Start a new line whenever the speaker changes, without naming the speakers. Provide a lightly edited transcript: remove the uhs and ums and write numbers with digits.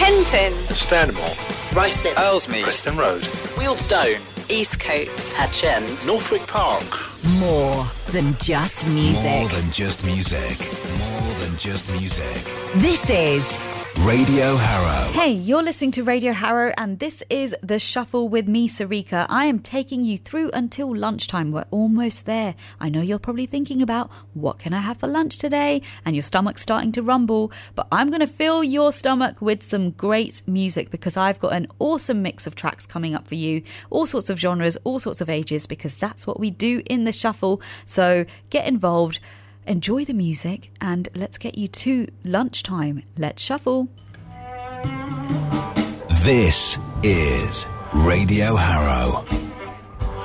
Kenton,
Stanmore,
Ruislip,
Aylesmead,
Preston Road,
Wealdstone,
Eastcote,
Hatchend,
Northwick Park.
More than just music.
More than just music. More than just music.
This is
Radio Harrow.
Hey, you're listening to Radio Harrow, and this is The Shuffle with me, Sarika. I am taking you through until lunchtime. We're almost there. I know you're probably thinking about, what can I have for lunch today? And your stomach's starting to rumble. But I'm going to fill your stomach with some great music, because I've got an awesome mix of tracks coming up for you. All sorts of genres, all sorts of ages, because that's what we do in The Shuffle. So get involved. Enjoy the music, and let's get you to lunchtime. Let's shuffle.
This is Radio Harrow.